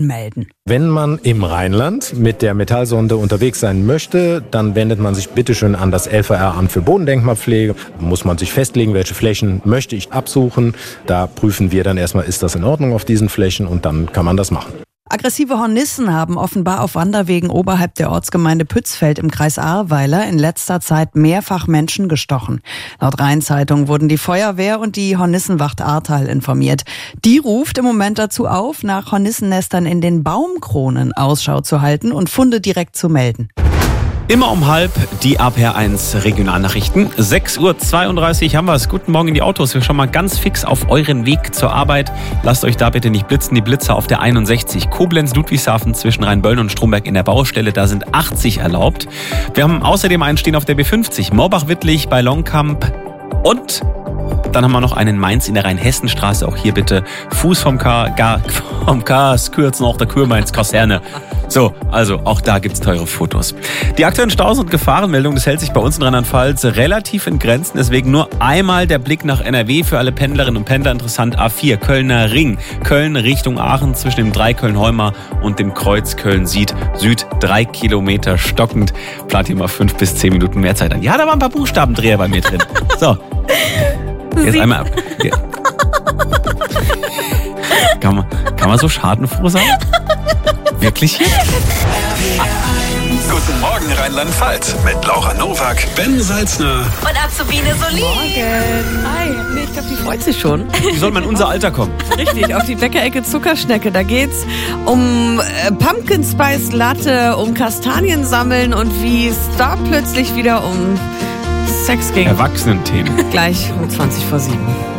melden. Wenn man im Rheinland mit der Metallsonde unterwegs sein möchte, dann wendet man sich bitteschön an das LVR-Amt für Bodendenkmalpflege. Da muss man sich festlegen, welche Flächen möchte ich absuchen. Da prüfen wir dann erstmal, ist das in Ordnung auf diesen Flächen, und dann kann man das machen. Aggressive Hornissen haben offenbar auf Wanderwegen oberhalb der Ortsgemeinde Pützfeld im Kreis Ahrweiler in letzter Zeit mehrfach Menschen gestochen. Laut Rhein-Zeitung wurden die Feuerwehr und die Hornissenwacht Ahrtal informiert. Die ruft im Moment dazu auf, nach Hornissennestern in den Baumkronen Ausschau zu halten und Funde direkt zu melden. Immer um 12:30 die APR1 Regionalnachrichten. 6:32 haben wir es. Guten Morgen in die Autos. Wir schauen mal ganz fix auf euren Weg zur Arbeit. Lasst euch da bitte nicht blitzen. Die Blitzer auf der 61 Koblenz-Ludwigshafen zwischen Rheinböllen und Stromberg in der Baustelle. Da sind 80 erlaubt. Wir haben außerdem einen stehen auf der B50 Morbach-Wittlich bei Longkamp. Und dann haben wir noch einen Mainz in der Rheinhessenstraße. Auch hier bitte Fuß vom Ks kürzen, auch der Kürmainz-Kaserne. So, also auch da gibt's teure Fotos. Die aktuellen Staus und Gefahrenmeldungen, das hält sich bei uns in Rheinland-Pfalz relativ in Grenzen. Deswegen nur einmal der Blick nach NRW für alle Pendlerinnen und Pendler interessant. A4, Kölner Ring. Köln Richtung Aachen zwischen dem Dreikölln-Heumer und dem Kreuz Köln-Süd. 3 Kilometer stockend. Plant hier mal 5 bis 10 Minuten mehr Zeit an. Ja, da waren ein paar Buchstabendreher bei mir drin. So. Jetzt einmal ab. Ja. Kann man so schadenfroh sein? Wirklich? Guten Morgen Rheinland-Pfalz mit Laura Nowak, Ben Salzner und Azubine Solin. Morgen. Hi. Nee, ich glaube, die freut sich schon. Wie soll man unser Alter kommen? Richtig, auf die Bäckerecke Zuckerschnecke. Da geht's um Pumpkin Spice Latte, um Kastanien sammeln und wie es da plötzlich wieder um Sex ging. Erwachsenenthemen. Gleich um 7:20.